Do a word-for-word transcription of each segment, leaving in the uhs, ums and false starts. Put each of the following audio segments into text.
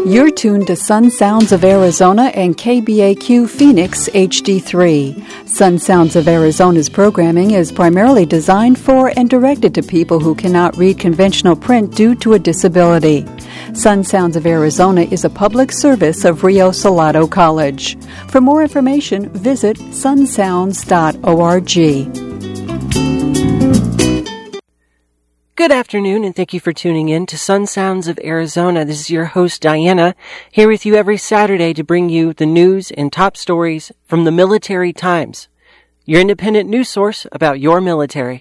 You're tuned to Sun Sounds of Arizona and K B A Q Phoenix H D three. Sun Sounds of Arizona's programming is primarily designed for and directed to people who cannot read conventional print due to a disability. Sun Sounds of Arizona is a public service of Rio Salado College. For more information, visit sun sounds dot org. Good afternoon, and thank you for tuning in to Sun Sounds of Arizona. This is your host, Diana, here with you every Saturday to bring you the news and top stories from the Military Times, your independent news source about your military.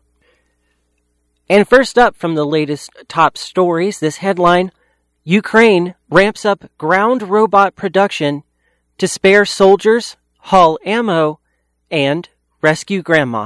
And first up from the latest top stories, this headline: Ukraine ramps up ground robot production to spare soldiers, haul ammo, and rescue grandma.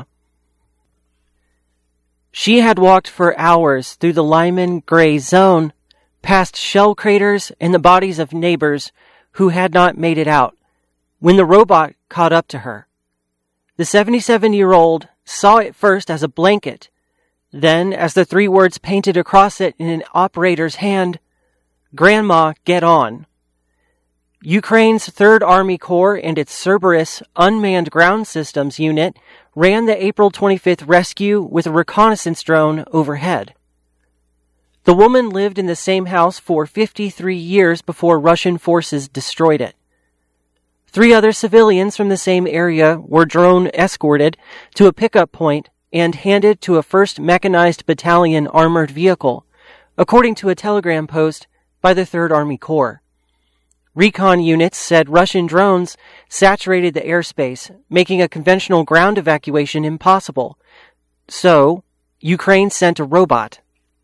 She had walked for hours through the Lyman gray zone, past shell craters and the bodies of neighbors who had not made it out, when the robot caught up to her. The seventy-seven-year-old saw it first as a blanket, then as the three words painted across it in an operator's hand: "Grandma, get on." Ukraine's third Army Corps and its Cerberus Unmanned Ground Systems unit ran the April twenty-fifth rescue with a reconnaissance drone overhead. The woman lived in the same house for fifty-three years before Russian forces destroyed it. Three other civilians from the same area were drone escorted to a pickup point and handed to a first Mechanized Battalion armored vehicle, according to a telegram post by the third Army Corps. Recon units said Russian drones saturated the airspace, making a conventional ground evacuation impossible. So, Ukraine sent a robot.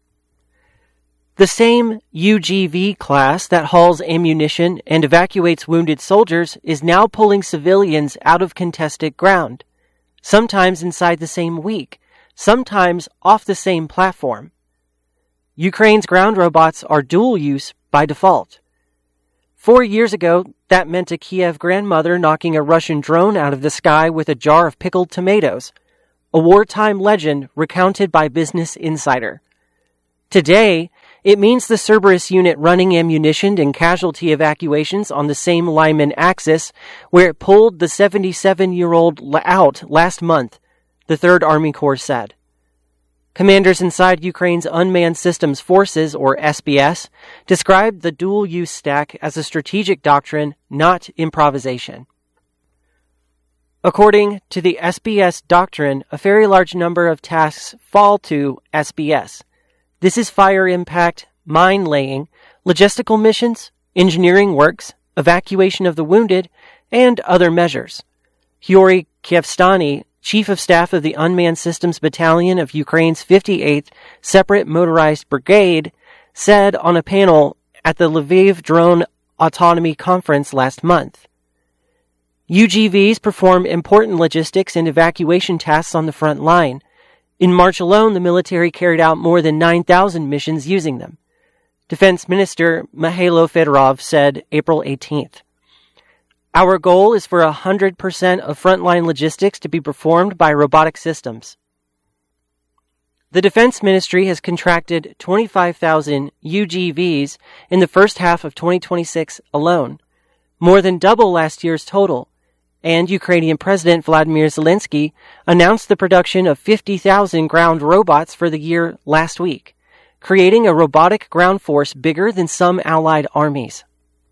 The same U G V class that hauls ammunition and evacuates wounded soldiers is now pulling civilians out of contested ground, sometimes inside the same week, sometimes off the same platform. Ukraine's ground robots are dual use by default. Four years ago, that meant a Kiev grandmother knocking a Russian drone out of the sky with a jar of pickled tomatoes, a wartime legend recounted by Business Insider. Today, it means the Cerberus unit running ammunition and casualty evacuations on the same Lyman axis where it pulled the seventy-seven-year-old out last month, the third Army Corps said. Commanders inside Ukraine's Unmanned Systems Forces, or S B S, described the dual-use stack as a strategic doctrine, not improvisation. According to the S B S doctrine, a very large number of tasks fall to S B S. This is fire impact, mine laying, logistical missions, engineering works, evacuation of the wounded, and other measures. Yuri Kievstani, Chief of Staff of the Unmanned Systems Battalion of Ukraine's fifty-eighth Separate Motorized Brigade, said on a panel at the Lviv Drone Autonomy Conference last month. U G Vs perform important logistics and evacuation tasks on the front line. In March alone, the military carried out more than nine thousand missions using them. Defense Minister Mikhailo Fedorov said April eighteenth. Our goal is for one hundred percent of frontline logistics to be performed by robotic systems. The Defense Ministry has contracted twenty-five thousand U G Vs in the first half of twenty twenty-six alone, more than double last year's total, and Ukrainian President Vladimir Zelensky announced the production of fifty thousand ground robots for the year last week, creating a robotic ground force bigger than some allied armies.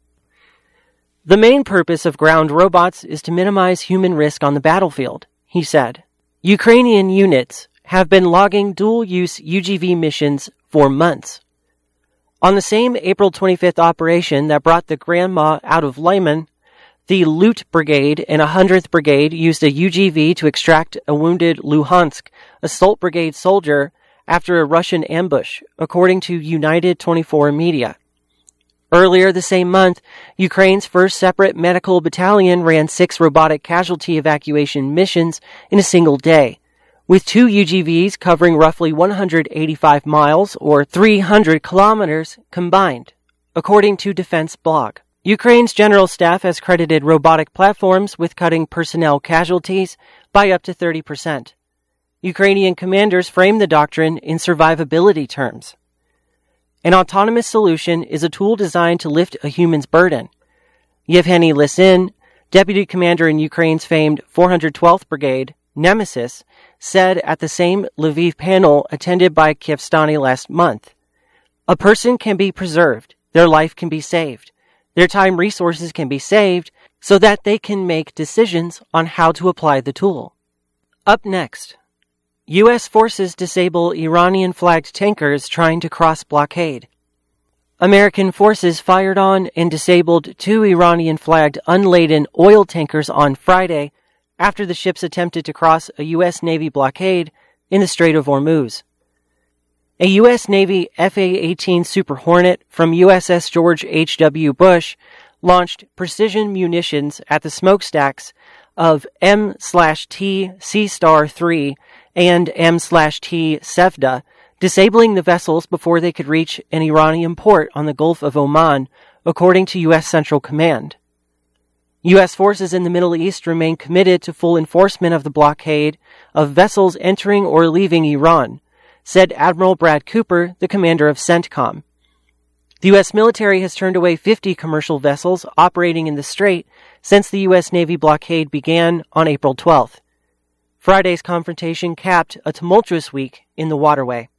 The main purpose of ground robots is to minimize human risk on the battlefield, he said. Ukrainian units have been logging dual-use U G V missions for months. On the same April twenty-fifth operation that brought the grandma out of Lyman, the Loot Brigade and one hundredth Brigade used a U G V to extract a wounded Luhansk Assault Brigade soldier after a Russian ambush, according to United twenty-four media. Earlier the same month, Ukraine's first Separate Medical Battalion ran six robotic casualty evacuation missions in a single day, with two U G Vs covering roughly one hundred eighty-five miles or three hundred kilometers combined, according to Defense Blog. Ukraine's General Staff has credited robotic platforms with cutting personnel casualties by up to thirty percent. Ukrainian commanders framed the doctrine in survivability terms. An autonomous solution is a tool designed to lift a human's burden. Yevgeny Lysin, deputy commander in Ukraine's famed four hundred twelfth Brigade, Nemesis, said at the same Lviv panel attended by Kyevstani last month, "A person can be preserved, their life can be saved, their time resources can be saved so that they can make decisions on how to apply the tool." Up next, U S forces disable Iranian-flagged tankers trying to cross blockade. American forces fired on and disabled two Iranian-flagged unladen oil tankers on Friday after the ships attempted to cross a U S Navy blockade in the Strait of Hormuz. A U S Navy F A eighteen Super Hornet from U S S George H W. Bush launched precision munitions at the smokestacks of M T Sea Star three and M T Sevda, disabling the vessels before they could reach an Iranian port on the Gulf of Oman, according to U S Central Command. U S forces in the Middle East remain committed to full enforcement of the blockade of vessels entering or leaving Iran, said Admiral Brad Cooper, the commander of CENTCOM. The U S military has turned away fifty commercial vessels operating in the strait since the U S Navy blockade began on April twelfth. Friday's confrontation capped a tumultuous week in the waterway.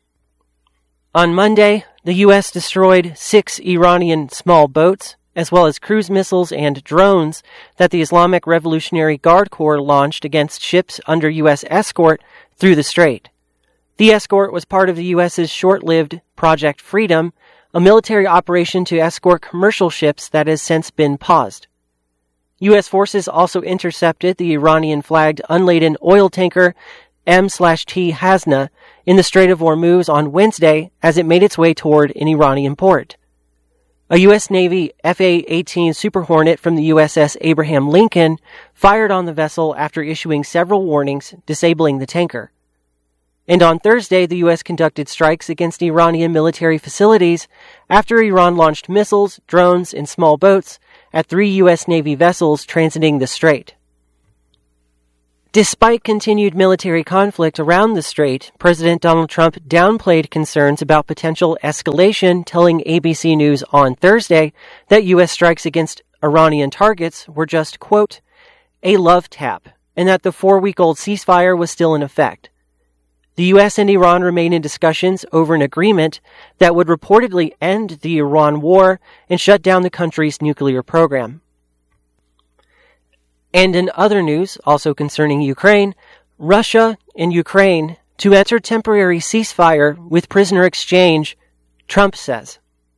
On Monday, the U S destroyed six Iranian small boats, as well as cruise missiles and drones that the Islamic Revolutionary Guard Corps launched against ships under U S escort through the strait. The escort was part of the U S's short-lived Project Freedom, a military operation to escort commercial ships that has since been paused. U S forces also intercepted the Iranian-flagged unladen oil tanker M T Hasna in the Strait of Hormuz on Wednesday as it made its way toward an Iranian port. A U S Navy F A eighteen Super Hornet from the U S S Abraham Lincoln fired on the vessel after issuing several warnings, disabling the tanker. And on Thursday, the U S conducted strikes against Iranian military facilities after Iran launched missiles, drones, and small boats at three U S Navy vessels transiting the strait. Despite continued military conflict around the strait, President Donald Trump downplayed concerns about potential escalation, telling A B C News on Thursday that U S strikes against Iranian targets were just, quote, a love tap, and that the four-week-old ceasefire was still in effect. The U S and Iran remain in discussions over an agreement that would reportedly end the Iran war and shut down the country's nuclear program. And in other news, also concerning Ukraine, Russia and Ukraine to enter temporary ceasefire with prisoner exchange, Trump says.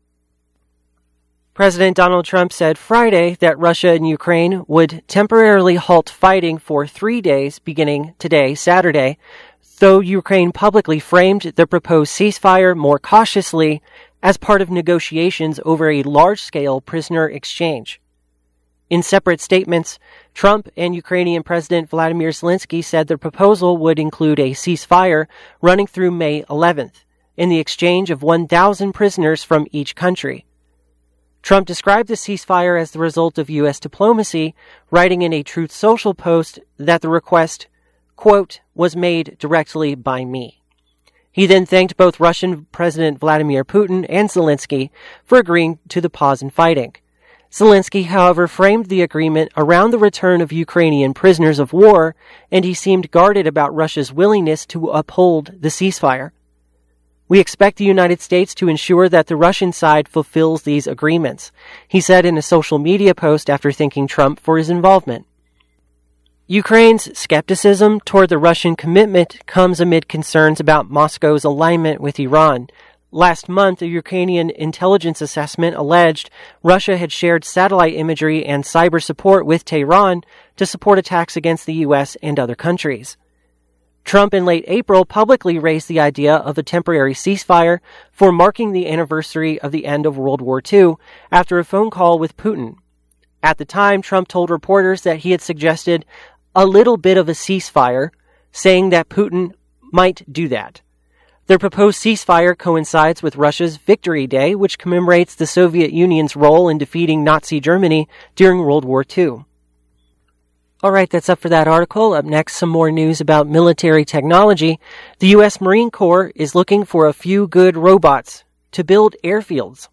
President Donald Trump said Friday that Russia and Ukraine would temporarily halt fighting for three days beginning today, Saturday, though Ukraine publicly framed the proposed ceasefire more cautiously as part of negotiations over a large-scale prisoner exchange. In separate statements, Trump and Ukrainian President Vladimir Zelensky said the proposal would include a ceasefire running through May eleventh, in the exchange of one thousand prisoners from each country. Trump described the ceasefire as the result of U S diplomacy, writing in a Truth Social post that the request, quote, was made directly by me. He then thanked both Russian President Vladimir Putin and Zelensky for agreeing to the pause in fighting. Zelensky, however, framed the agreement around the return of Ukrainian prisoners of war, and he seemed guarded about Russia's willingness to uphold the ceasefire. We expect the United States to ensure that the Russian side fulfills these agreements, he said in a social media post after thanking Trump for his involvement. Ukraine's skepticism toward the Russian commitment comes amid concerns about Moscow's alignment with Iran. Last month, a Ukrainian intelligence assessment alleged Russia had shared satellite imagery and cyber support with Tehran to support attacks against the U S and other countries. Trump in late April publicly raised the idea of a temporary ceasefire for marking the anniversary of the end of World War Two after a phone call with Putin. At the time, Trump told reporters that he had suggested a little bit of a ceasefire, saying that Putin might do that. Their proposed ceasefire coincides with Russia's Victory Day, which commemorates the Soviet Union's role in defeating Nazi Germany during World War Two. All right, that's up for that article. Up next, some more news about military technology. The U S Marine Corps is looking for a few good robots to build airfields.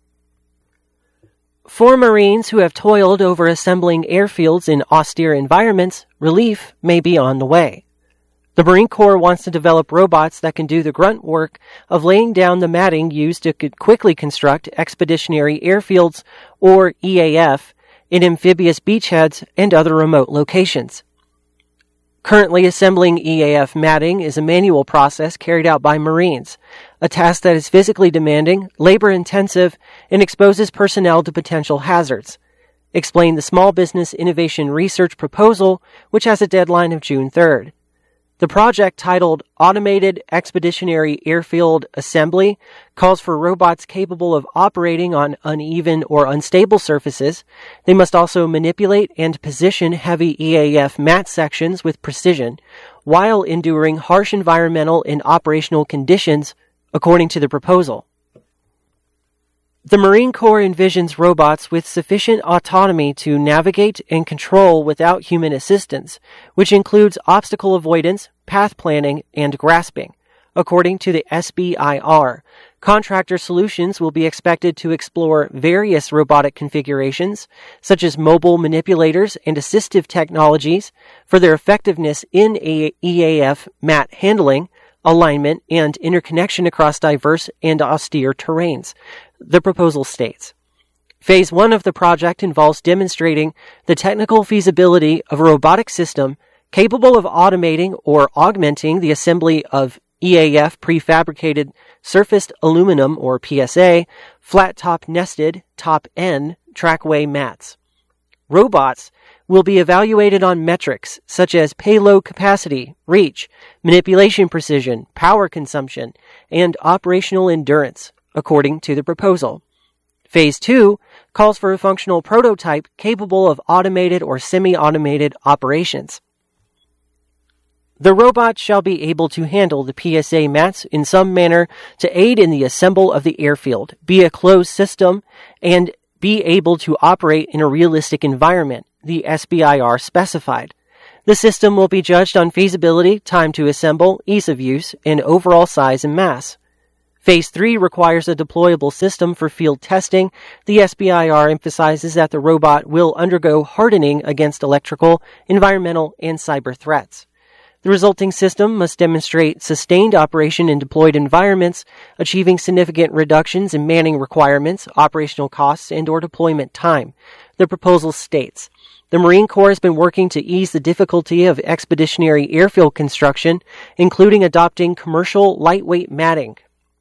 For Marines who have toiled over assembling airfields in austere environments, relief may be on the way. The Marine Corps wants to develop robots that can do the grunt work of laying down the matting used to quickly construct expeditionary airfields, or E A F, in amphibious beachheads and other remote locations. Currently, assembling E A F matting is a manual process carried out by Marines, a task that is physically demanding, labor-intensive, and exposes personnel to potential hazards. Explained the Small Business Innovation Research proposal, which has a deadline of June third. The project, titled Automated Expeditionary Airfield Assembly, calls for robots capable of operating on uneven or unstable surfaces. They must also manipulate and position heavy E A F mat sections with precision, while enduring harsh environmental and operational conditions, according to the proposal. The Marine Corps envisions robots with sufficient autonomy to navigate and control without human assistance, which includes obstacle avoidance, path planning, and grasping. According to the S B I R, Contractor Solutions will be expected to explore various robotic configurations, such as mobile manipulators and assistive technologies, for their effectiveness in E A F mat handling, alignment, and interconnection across diverse and austere terrains, the proposal states. Phase one of the project involves demonstrating the technical feasibility of a robotic system capable of automating or augmenting the assembly of E A F prefabricated surfaced aluminum, or P S A, flat-top nested, top-N, trackway mats. Robots will be evaluated on metrics such as payload capacity, reach, manipulation precision, power consumption, and operational endurance, according to the proposal. Phase two calls for a functional prototype capable of automated or semi-automated operations. The robot shall be able to handle the P S A mats in some manner to aid in the assemble of the airfield, be a closed system, and be able to operate in a realistic environment, the S B I R specified. The system will be judged on feasibility, time to assemble, ease of use, and overall size and mass. Phase three requires a deployable system for field testing. The S B I R emphasizes that the robot will undergo hardening against electrical, environmental, and cyber threats. The resulting system must demonstrate sustained operation in deployed environments, achieving significant reductions in manning requirements, operational costs, and or deployment time. The proposal states, the Marine Corps has been working to ease the difficulty of expeditionary airfield construction, including adopting commercial lightweight matting.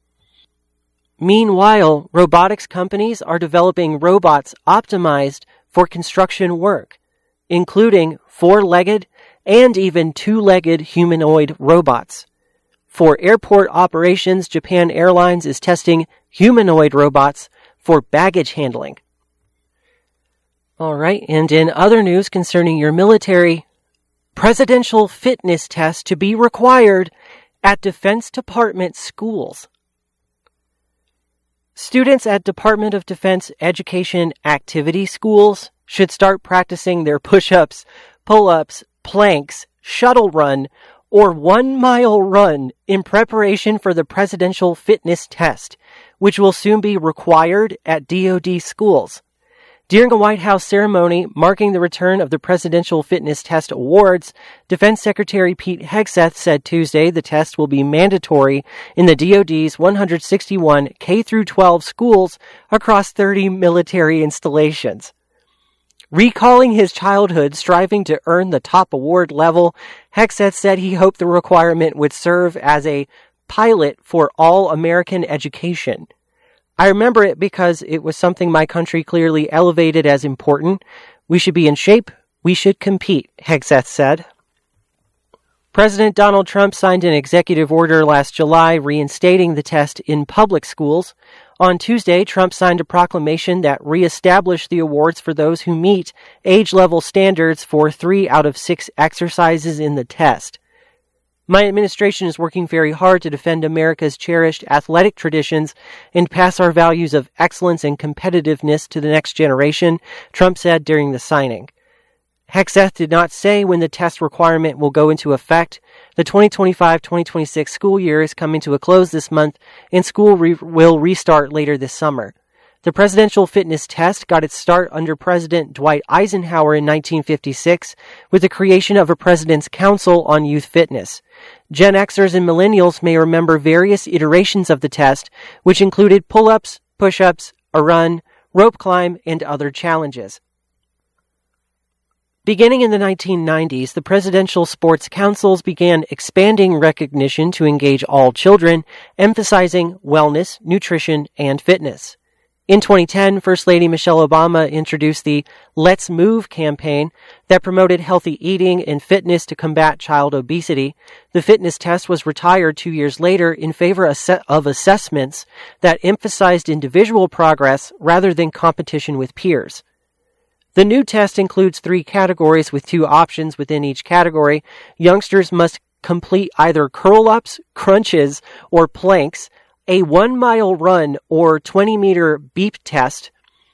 Meanwhile, robotics companies are developing robots optimized for construction work, including four-legged and even two-legged humanoid robots. For airport operations, Japan Airlines is testing humanoid robots for baggage handling. All right, and in other news concerning your military, presidential fitness test to be required at Defense Department schools. Students at Department of Defense Education Activity Schools should start practicing their push-ups, pull-ups, planks, shuttle run, or one-mile run in preparation for the presidential fitness test, which will soon be required at D O D schools. During a White House ceremony marking the return of the Presidential Fitness Test Awards, Defense Secretary Pete Hegseth said Tuesday the test will be mandatory in the D O D's one hundred sixty-one K through twelve schools across thirty military installations. Recalling his childhood striving to earn the top award level, Hegseth said he hoped the requirement would serve as a pilot for all American education. I remember it because it was something my country clearly elevated as important. We should be in shape. We should compete, Hegseth said. President Donald Trump signed an executive order last July reinstating the test in public schools. On Tuesday, Trump signed a proclamation that reestablished the awards for those who meet age-level standards for three out of six exercises in the test. My administration is working very hard to defend America's cherished athletic traditions and pass our values of excellence and competitiveness to the next generation, Trump said during the signing. Hegseth did not say when the test requirement will go into effect. The twenty twenty-five twenty twenty-six school year is coming to a close this month, and school re- will restart later this summer. The presidential fitness test got its start under President Dwight Eisenhower in nineteen fifty-six with the creation of a President's Council on Youth Fitness. Gen Xers and millennials may remember various iterations of the test, which included pull-ups, push-ups, a run, rope climb, and other challenges. Beginning in the nineteen nineties, the presidential sports councils began expanding recognition to engage all children, emphasizing wellness, nutrition, and fitness. In twenty ten, First Lady Michelle Obama introduced the Let's Move campaign that promoted healthy eating and fitness to combat child obesity. The fitness test was retired two years later in favor of assessments that emphasized individual progress rather than competition with peers. The new test includes three categories with two options within each category. Youngsters must complete either curl-ups, crunches, or planks, a one-mile run or twenty-meter beep test,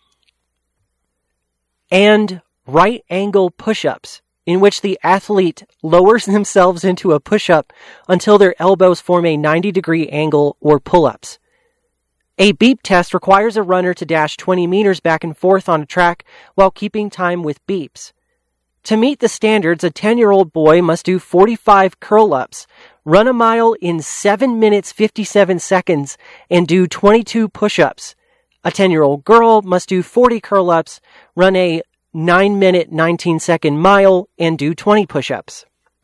and right-angle push-ups, in which the athlete lowers themselves into a push-up until their elbows form a ninety-degree angle, or pull-ups. A beep test requires a runner to dash twenty meters back and forth on a track while keeping time with beeps. To meet the standards, a ten-year-old boy must do forty-five curl-ups, run a mile in seven minutes fifty-seven seconds, and do twenty-two push-ups. A ten-year-old girl must do forty curl-ups, run a nine minute nineteen second mile, and do twenty push-ups.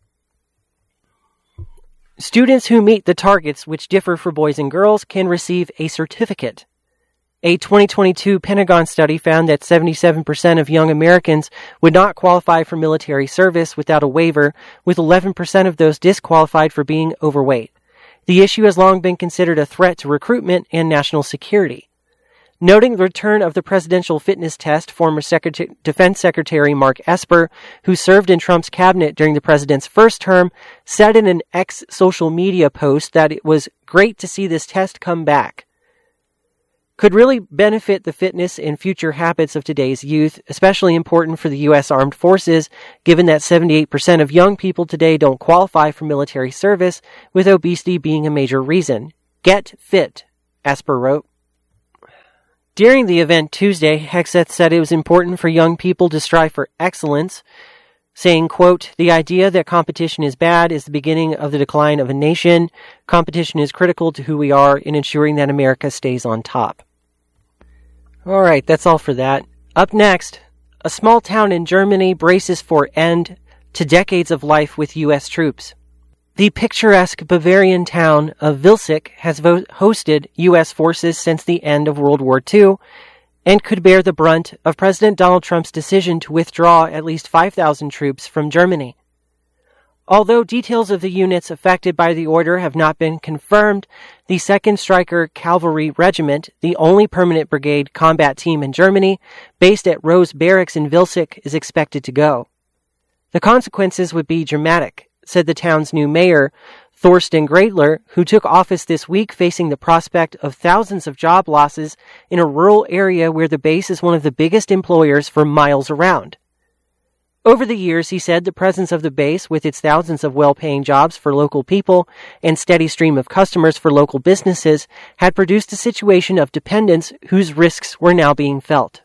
Students who meet the targets, which differ for boys and girls, can receive a certificate. A twenty twenty-two Pentagon study found that seventy-seven percent of young Americans would not qualify for military service without a waiver, with eleven percent of those disqualified for being overweight. The issue has long been considered a threat to recruitment and national security. Noting the return of the presidential fitness test, former Secretary, Defense Secretary Mark Esper, who served in Trump's cabinet during the president's first term, said in an ex-social media post that it was great to see this test come back. Could really benefit the fitness and future habits of today's youth, especially important for the U S Armed Forces, given that seventy-eight percent of young people today don't qualify for military service, with obesity being a major reason. Get fit, Esper wrote. During the event Tuesday, Hegseth said it was important for young people to strive for excellence, saying, quote, "The idea that competition is bad is the beginning of the decline of a nation. Competition is critical to who we are in ensuring that America stays on top." All right, that's all for that. Up next, a small town in Germany braces for end to decades of life with U S troops. The picturesque Bavarian town of Vilsik has vo- hosted U S forces since the end of World War Two and could bear the brunt of President Donald Trump's decision to withdraw at least five thousand troops from Germany. Although details of the units affected by the order have not been confirmed, the second Stryker Cavalry Regiment, the only permanent brigade combat team in Germany, based at Rose Barracks in Vilsik, is expected to go. The consequences would be dramatic, said the town's new mayor, Thorsten Greitler, who took office this week facing the prospect of thousands of job losses in a rural area where the base is one of the biggest employers for miles around. Over the years, he said, the presence of the base, with its thousands of well-paying jobs for local people and steady stream of customers for local businesses, had produced a situation of dependence whose risks were now being felt.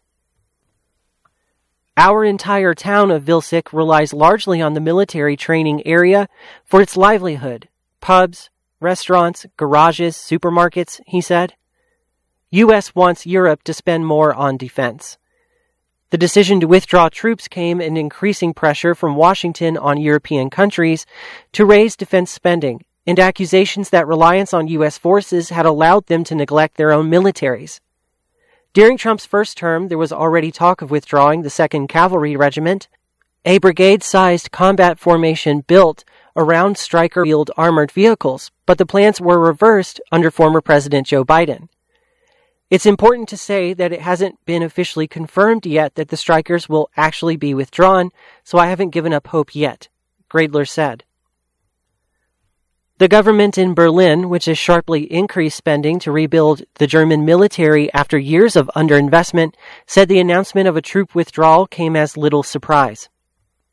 Our entire town of Vilsik relies largely on the military training area for its livelihood. Pubs, restaurants, garages, supermarkets, he said. U S wants Europe to spend more on defense. The decision to withdraw troops came in increasing pressure from Washington on European countries to raise defense spending, and accusations that reliance on U S forces had allowed them to neglect their own militaries. During Trump's first term, there was already talk of withdrawing the second Cavalry Regiment, a brigade-sized combat formation built around Stryker-wheeled armored vehicles, but the plans were reversed under former President Joe Biden. It's important to say that it hasn't been officially confirmed yet that the Strykers will actually be withdrawn, so I haven't given up hope yet, Greitler said. The government in Berlin, which has sharply increased spending to rebuild the German military after years of underinvestment, said the announcement of a troop withdrawal came as little surprise.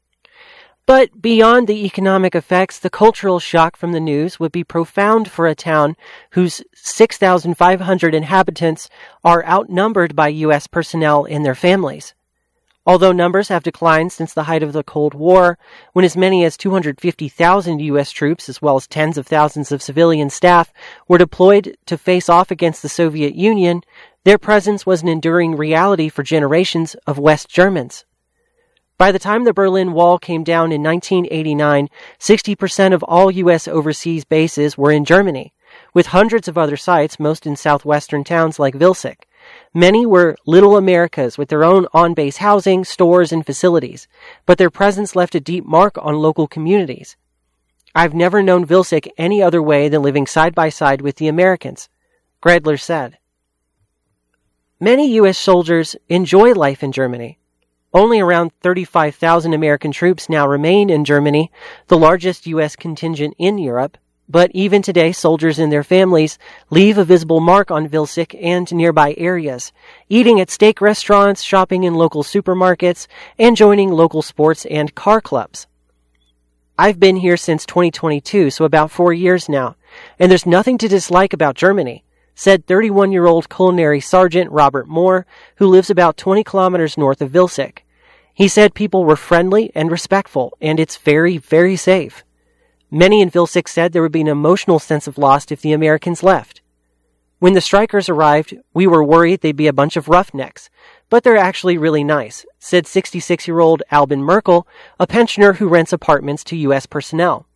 But beyond the economic effects, the cultural shock from the news would be profound for a town whose six thousand five hundred inhabitants are outnumbered by U S personnel and their families. Although numbers have declined since the height of the Cold War, when as many as two hundred fifty thousand U S troops, as well as tens of thousands of civilian staff, were deployed to face off against the Soviet Union, their presence was an enduring reality for generations of West Germans. By the time the Berlin Wall came down in nineteen eighty-nine, sixty percent of all U S overseas bases were in Germany, with hundreds of other sites, most in southwestern towns like Vilseck. Many were little Americas with their own on-base housing, stores, and facilities, but their presence left a deep mark on local communities. I've never known Vilseck any other way than living side by side with the Americans, Gredler said. Many U S soldiers enjoy life in Germany. Only around thirty-five thousand American troops now remain in Germany, the largest U S contingent in Europe, but even today soldiers and their families leave a visible mark on Vilseck and nearby areas, eating at steak restaurants, shopping in local supermarkets, and joining local sports and car clubs. I've been here since twenty twenty-two, so about four years now, and there's nothing to dislike about Germany, said thirty-one-year-old Culinary Sergeant Robert Moore, who lives about twenty kilometers north of Vilseck. He said people were friendly and respectful, and it's very, very safe. Many in Vilseck said there would be an emotional sense of loss if the Americans left. When the strikers arrived, we were worried they'd be a bunch of roughnecks, but they're actually really nice, said sixty-six-year-old Albin Merkel, a pensioner who rents apartments to U S personnel.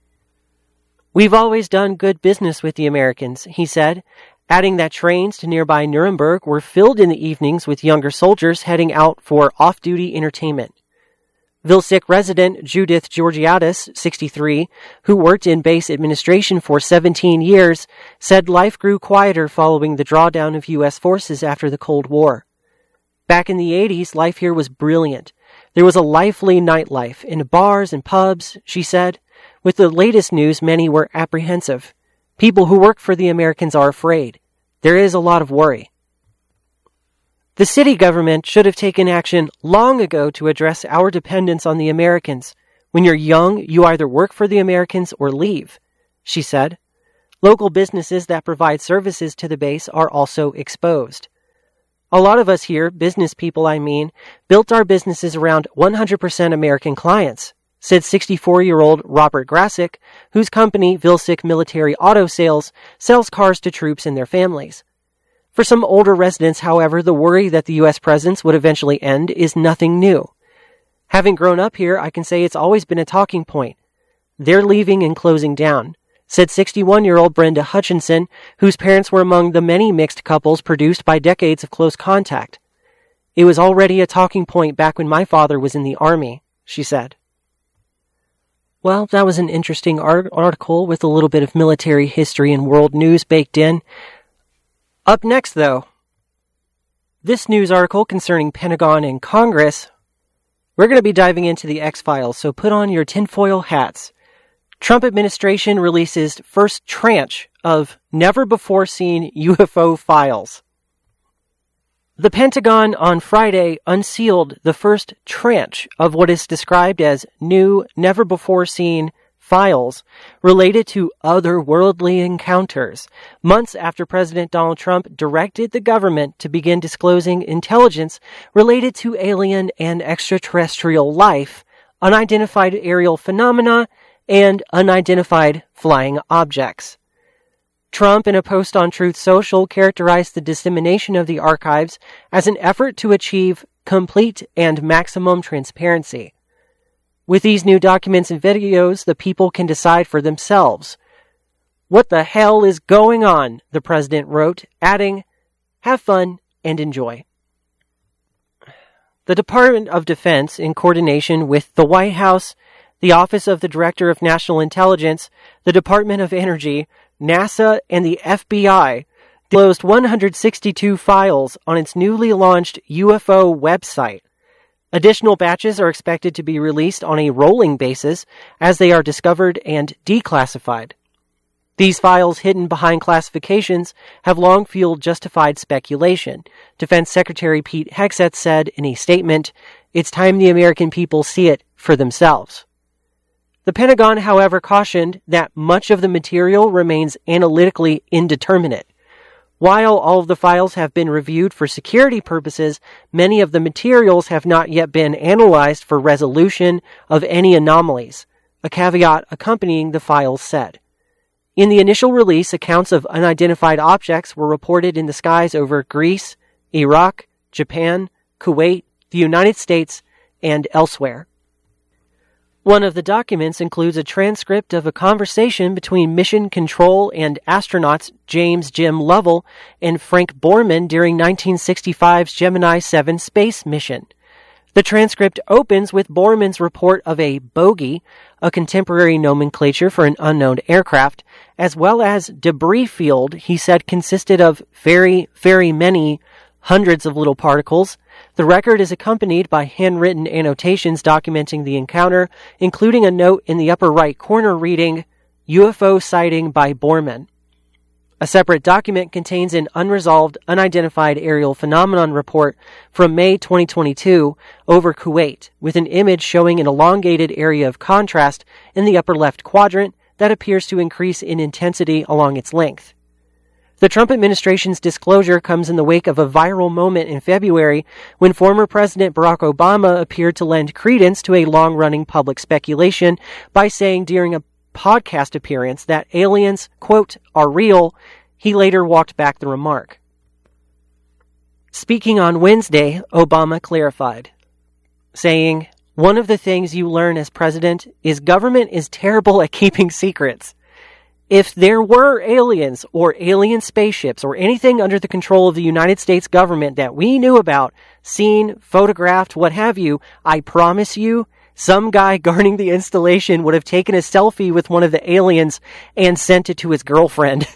We've always done good business with the Americans, he said, adding that trains to nearby Nuremberg were filled in the evenings with younger soldiers heading out for off-duty entertainment. Vilseck resident Judith Georgiadis, sixty-three, who worked in base administration for seventeen years, said life grew quieter following the drawdown of U S forces after the Cold War. Back in the eighties, life here was brilliant. There was a lively nightlife in bars and pubs, she said. With the latest news, many were apprehensive. People who work for the Americans are afraid. There is a lot of worry. The city government should have taken action long ago to address our dependence on the Americans. When you're young, you either work for the Americans or leave, she said. Local businesses that provide services to the base are also exposed. A lot of us here, business people I mean, built our businesses around one hundred percent American clients, said sixty-four-year-old Robert Grasick, whose company, Vilseck Military Auto Sales, sells cars to troops and their families. For some older residents, however, the worry that the U S presence would eventually end is nothing new. Having grown up here, I can say it's always been a talking point. They're leaving and closing down, said sixty-one-year-old Brenda Hutchinson, whose parents were among the many mixed couples produced by decades of close contact. It was already a talking point back when my father was in the Army, she said. Well, that was an interesting art- article with a little bit of military history and world news baked in. Up next, though, this news article concerning Pentagon and Congress, we're going to be diving into the X-Files, so put on your tinfoil hats. Trump administration releases first tranche of never-before-seen U F O files. The Pentagon on Friday unsealed the first tranche of what is described as new, never-before-seen files related to otherworldly encounters, months after President Donald Trump directed the government to begin disclosing intelligence related to alien and extraterrestrial life, unidentified aerial phenomena, and unidentified flying objects. Trump, in a post on Truth Social, characterized the dissemination of the archives as an effort to achieve complete and maximum transparency. With these new documents and videos, the people can decide for themselves. What the hell is going on? The president wrote, adding, have fun and enjoy. The Department of Defense, in coordination with the White House, the Office of the Director of National Intelligence, the Department of Energy, NASA, and the F B I, disclosed one hundred sixty-two files on its newly launched U F O website. Additional batches are expected to be released on a rolling basis as they are discovered and declassified. These files, hidden behind classifications, have long fueled justified speculation. Defense Secretary Pete Hegseth said in a statement, "It's time the American people see it for themselves." The Pentagon, however, cautioned that much of the material remains analytically indeterminate. While all of the files have been reviewed for security purposes, many of the materials have not yet been analyzed for resolution of any anomalies, a caveat accompanying the files said. In the initial release, accounts of unidentified objects were reported in the skies over Greece, Iraq, Japan, Kuwait, the United States, and elsewhere. One of the documents includes a transcript of a conversation between Mission Control and astronauts James Jim Lovell and Frank Borman during nineteen sixty-five's Gemini seven space mission. The transcript opens with Borman's report of a bogey, a contemporary nomenclature for an unknown aircraft, as well as debris field he said consisted of very, very many hundreds of little particles. The record is accompanied by handwritten annotations documenting the encounter, including a note in the upper right corner reading, U F O sighting by Borman. A separate document contains an unresolved, unidentified aerial phenomenon report from May twenty twenty-two over Kuwait, with an image showing an elongated area of contrast in the upper left quadrant that appears to increase in intensity along its length. The Trump administration's disclosure comes in the wake of a viral moment in February when former President Barack Obama appeared to lend credence to a long-running public speculation by saying during a podcast appearance that aliens, quote, are real. He later walked back the remark. Speaking on Wednesday, Obama clarified, saying, "One of the things you learn as president is government is terrible at keeping secrets. If there were aliens or alien spaceships or anything under the control of the United States government that we knew about, seen, photographed, what have you, I promise you, some guy guarding the installation would have taken a selfie with one of the aliens and sent it to his girlfriend."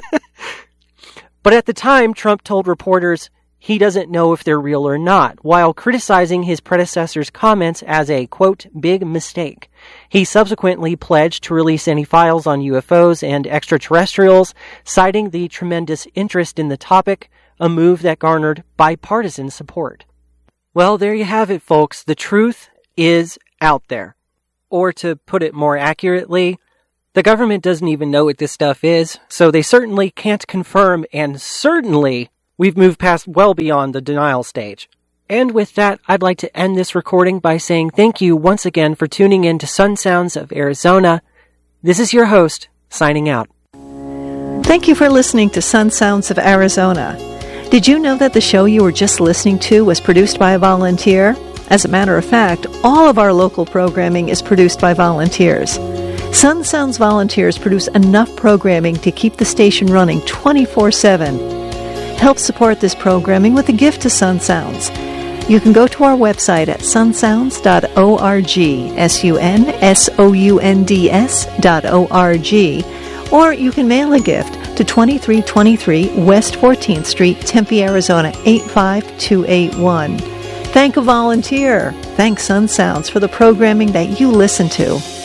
But at the time, Trump told reporters he doesn't know if they're real or not, while criticizing his predecessor's comments as a, quote, big mistake. He subsequently pledged to release any files on U F Os and extraterrestrials, citing the tremendous interest in the topic, a move that garnered bipartisan support. Well, there you have it, folks. The truth is out there. Or to put it more accurately, the government doesn't even know what this stuff is, so they certainly can't confirm, and certainly we've moved past well beyond the denial stage. And with that, I'd like to end this recording by saying thank you once again for tuning in to Sun Sounds of Arizona. This is your host, signing out. Thank you for listening to Sun Sounds of Arizona. Did you know that the show you were just listening to was produced by a volunteer? As a matter of fact, all of our local programming is produced by volunteers. Sun Sounds volunteers produce enough programming to keep the station running twenty-four seven. Help support this programming with a gift to Sun Sounds. You can go to our website at sun sounds dot org, S U N S O U N D S dot O R G, or you can mail a gift to twenty-three twenty-three West fourteenth Street, Tempe, Arizona, eight five two eight one. Thank a volunteer. Thank Sun Sounds for the programming that you listen to.